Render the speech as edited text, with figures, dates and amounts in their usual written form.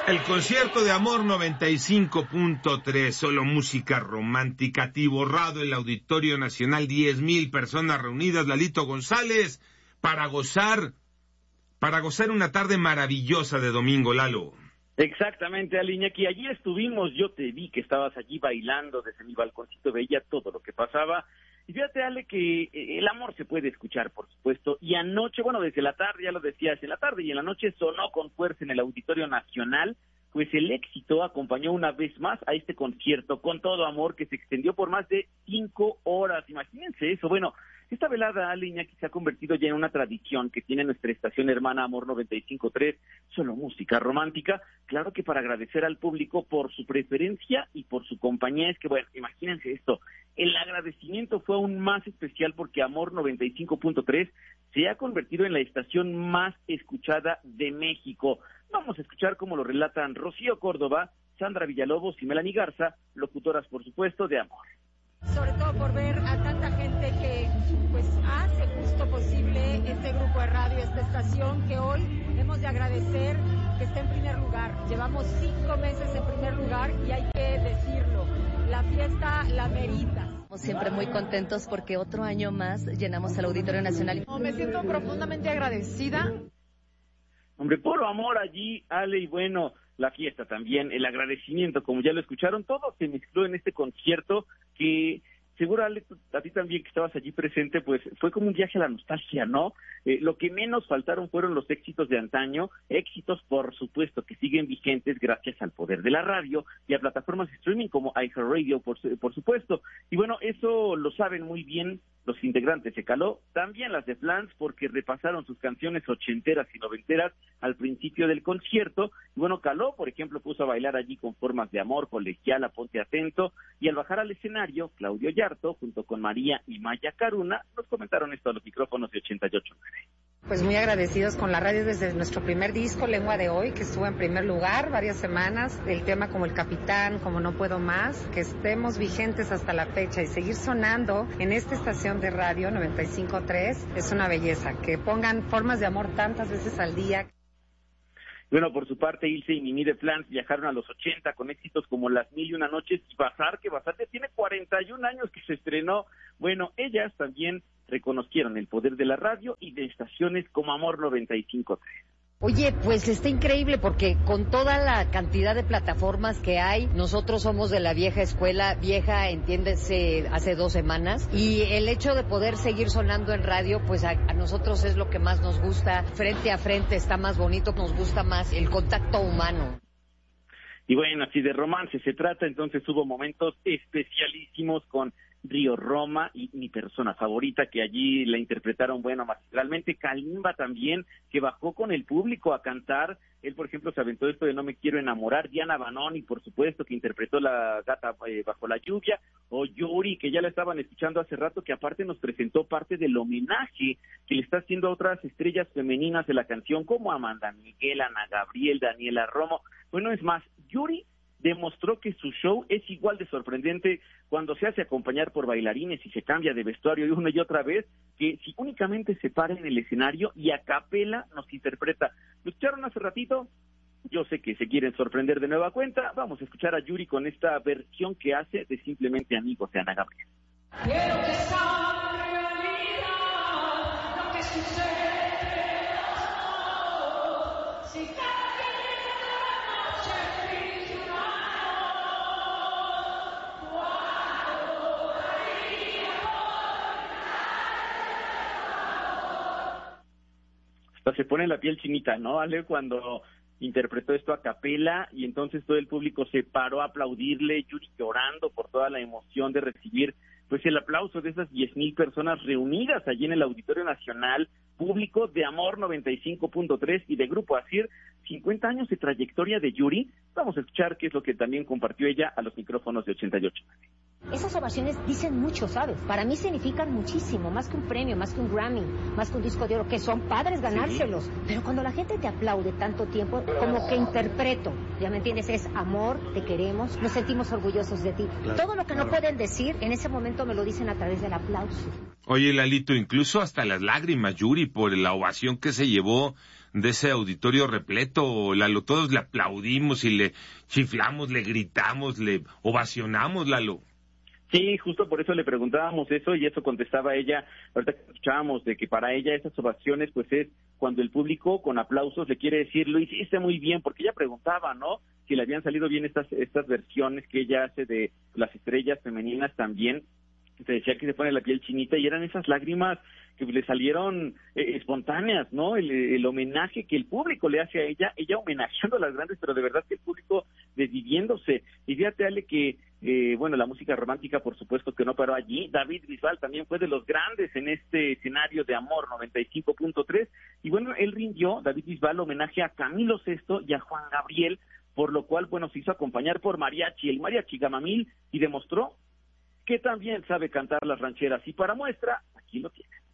El concierto de Amor 95.3, solo música romántica, atiborrado el Auditorio Nacional, 10,000 personas reunidas, Lalito González, para gozar una tarde maravillosa de domingo, Lalo. Exactamente, Aliñaki, allí estuvimos, yo te vi que estabas allí bailando desde mi balconcito, veía todo lo que pasaba. Y fíjate, Ale, que el amor se puede escuchar, por supuesto, y anoche, bueno, desde la tarde, ya lo decías, en la tarde y en la noche sonó con fuerza en el Auditorio Nacional, pues el éxito acompañó una vez más a este concierto con todo amor que se extendió por más de 5 horas, imagínense eso. Bueno, esta velada, Ale, Iñaki, se ha convertido ya en una tradición que tiene nuestra estación hermana Amor 95.3, solo música romántica, claro que para agradecer al público por su preferencia y por su compañía. Es que, bueno, imagínense esto, el agradecimiento fue aún más especial porque Amor 95.3 se ha convertido en la estación más escuchada de México. Vamos a escuchar cómo lo relatan Rocío Córdoba, Sandra Villalobos y Melanie Garza, locutoras, por supuesto, de Amor. Sobre todo por ver a tanta gente que pues hace justo posible este grupo de radio, esta estación, que hoy hemos de agradecer que esté en primer lugar. Llevamos 5 meses en primer lugar y hay que decirlo, la fiesta la merita. Estamos siempre muy contentos porque otro año más llenamos el Auditorio Nacional. Me siento profundamente agradecida. Hombre, puro amor allí, Ale, y bueno, la fiesta también, el agradecimiento, como ya lo escucharon, todo se mezcló en este concierto que, seguro, Ale, a ti también que estabas allí presente, pues fue como un viaje a la nostalgia, ¿no? Lo que menos faltaron fueron los éxitos de antaño, éxitos, por supuesto, que siguen vigentes gracias al poder de la radio y a plataformas de streaming como iHeartRadio, por supuesto. Y bueno, eso lo saben muy bien los integrantes de Caló, también las de Flans, porque repasaron sus canciones ochenteras y noventeras al principio del concierto. Y bueno, Caló, por ejemplo, puso a bailar allí con Formas de Amor, Colegiala, Ponte Atento, y al bajar al escenario, Claudio Yarto, junto con María y Maya Caruna, nos comentaron esto a los micrófonos de 88.9. Pues muy agradecidos con la radio desde nuestro primer disco, Lengua de Hoy, que estuvo en primer lugar varias semanas, el tema como El Capitán, como No Puedo Más, que estemos vigentes hasta la fecha y seguir sonando en esta estación de radio 95.3 es una belleza, que pongan Formas de Amor tantas veces al día. Bueno, por su parte, Ilse y Mimi de Flans viajaron a los 80 con éxitos como Las Mil y Una Noches y Bazar, que Bazar ya tiene 41 años que se estrenó. Bueno, ellas también reconocieron el poder de la radio y de estaciones como Amor 95.3. Oye, pues está increíble porque con toda la cantidad de plataformas que hay, nosotros somos de la vieja escuela, vieja, entiéndese, hace 2 semanas, y el hecho de poder seguir sonando en radio, pues a nosotros es lo que más nos gusta. Frente a frente está más bonito, nos gusta más el contacto humano. Y bueno, si de romance se trata, entonces hubo momentos especialísimos con Río Roma y mi persona favorita, que allí la interpretaron, bueno, magistralmente. Kalimba también, que bajó con el público a cantar. Él, por ejemplo, se aventó esto de No Me Quiero Enamorar. Diana Banoni, por supuesto, que interpretó La Gata Bajo la Lluvia. O Yuri, que ya la estaban escuchando hace rato, que aparte nos presentó parte del homenaje que le está haciendo a otras estrellas femeninas de la canción, como Amanda Miguel, Ana Gabriel, Daniela Romo. Bueno, es más, Yuri demostró que su show es igual de sorprendente cuando se hace acompañar por bailarines y se cambia de vestuario una y otra vez, que si únicamente se para en el escenario y a capela nos interpreta. ¿Lo escucharon hace ratito? Yo sé que se quieren sorprender de nueva cuenta. Vamos a escuchar a Yuri con esta versión que hace de Simplemente Amigos de Ana Gabriel. Quiero que sea realidad lo que sucede. Se pone la piel chinita, ¿no, Ale? Cuando interpretó esto a capela y entonces todo el público se paró a aplaudirle, Yuri llorando por toda la emoción de recibir pues el aplauso de esas 10,000 personas reunidas allí en el Auditorio Nacional, público de Amor 95.3 y de Grupo Asir. 50 años de trayectoria de Yuri. Vamos a escuchar qué es lo que también compartió ella a los micrófonos de 88. Esas ovaciones dicen mucho, ¿sabes? Para mí significan muchísimo, más que un premio, más que un Grammy, más que un disco de oro, que son padres ganárselos. Sí. Pero cuando la gente te aplaude tanto tiempo, como que interpreto, ¿ya me entiendes? Es amor, te queremos, nos sentimos orgullosos de ti. Claro, todo lo que no pueden decir, en ese momento me lo dicen a través del aplauso. Oye, Lalito, incluso hasta las lágrimas, Yuri, por la ovación que se llevó de ese auditorio repleto, Lalo. Todos le aplaudimos y le chiflamos, le gritamos, le ovacionamos, Lalo. Sí, justo por eso le preguntábamos eso y eso contestaba ella, ahorita que escuchábamos de que para ella esas ovaciones pues es cuando el público con aplausos le quiere decir, lo hiciste muy bien, porque ella preguntaba, ¿no? Si le habían salido bien estas versiones que ella hace de las estrellas femeninas también. Se decía que se pone la piel chinita y eran esas lágrimas que le salieron espontáneas, ¿no? El homenaje que el público le hace a ella homenajeando a las grandes, pero de verdad que el público desviviéndose. Y fíjate, Ale, que bueno, la música romántica por supuesto que no paró allí. David Bisbal también fue de los grandes en este escenario de Amor 95.3 y bueno, él rindió, David Bisbal, homenaje a Camilo VI y a Juan Gabriel, por lo cual, bueno, se hizo acompañar por mariachi, el mariachi Gamamil, y demostró que también sabe cantar las rancheras. Y para muestra, aquí lo tienen.